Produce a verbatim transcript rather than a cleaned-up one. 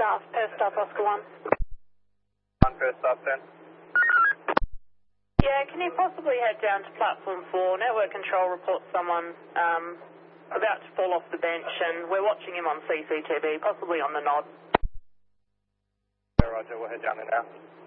staff, per staff Oscar one. One first staff ten. Yeah, can you possibly head down to platform four? Network control reports someone um, about to fall off the bench, and we're watching him on C C T V, possibly on the nod. Yeah, roger, we'll head down there now.